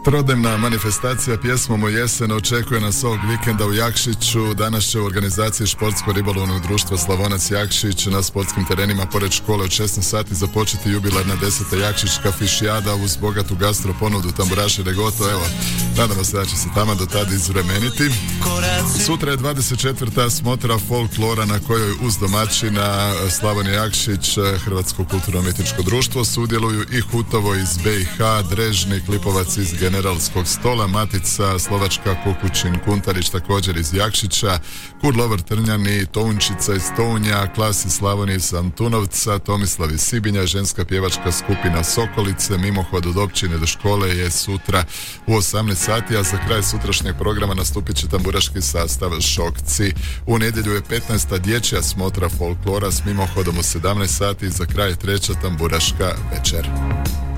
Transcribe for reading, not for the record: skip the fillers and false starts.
Trodnevna manifestacija pjesmom o jesen očekuje nas ovog vikenda u Jakšiću. Danas će u organizaciji Športsko-ribolovnog društva Slavonac Jakšić na sportskim terenima pored škole od 16 sati započeti jubilarna 10. Jakšićka fišijada uz bogatu gastro ponudu, tamburaši regoto. Evo, nadamo se da će se tamo do tada izvremeniti. Sutra je 24. smotra folklora na kojoj uz domaćina Slavonija Jakšić, Hrvatsko kulturno-umjetničko društvo, sudjeluju i Hutovo iz BiH, Drežnik, Lipovac iz Generalskog stola, Matica, Slovačka, Kukućin, Kuntarić također iz Jakšića, Kurlovar Trnjani, Tounčica iz Tounja, Klas iz Slavonije iz Antunovca, Tomislav iz Sibinja, ženska pjevačka skupina Sokolice. Mimohod od općine do škole je sutra u 18 sati, a za kraj sutrašnjeg programa nastupit će tamburaški sastav Šokci. U nedjelju je 15. dječja smotra folklora s mimohodom u 17 sati i za kraj 3. tamburaška večer.